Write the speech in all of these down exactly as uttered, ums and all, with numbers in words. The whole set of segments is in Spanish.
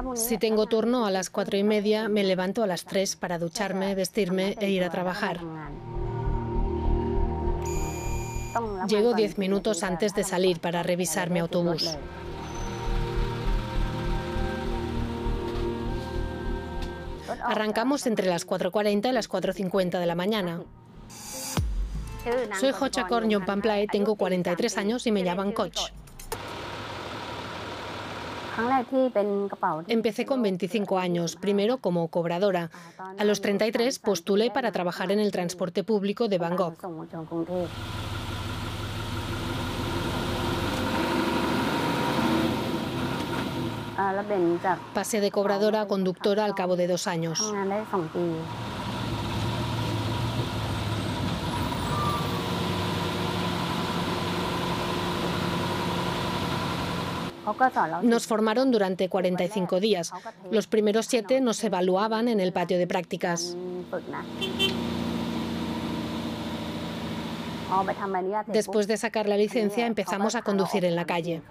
Si tengo turno a las cuatro y media, me levanto a las tres para ducharme, vestirme e ir a trabajar. Llego diez minutos antes de salir para revisar mi autobús. Arrancamos entre las cuatro cuarenta y las cuatro cincuenta de la mañana. Soy Hochakor Nyumpamplai, tengo cuarenta y tres años y me llaman Coach. Empecé con veinticinco años, primero como cobradora. A los treinta y tres postulé para trabajar en el transporte público de Bangkok. Pasé de cobradora a conductora al cabo de dos años. Nos formaron durante cuarenta y cinco días. Los primeros siete nos evaluaban en el patio de prácticas. Después de sacar la licencia, empezamos a conducir en la calle.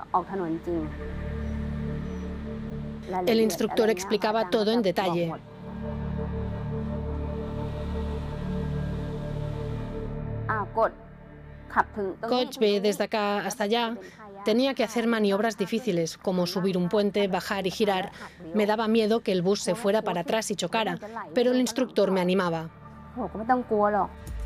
El instructor explicaba todo en detalle. Coach ve desde acá hasta allá. Tenía que hacer maniobras difíciles, como subir un puente, bajar y girar. Me daba miedo que el bus se fuera para atrás y chocara, pero el instructor me animaba.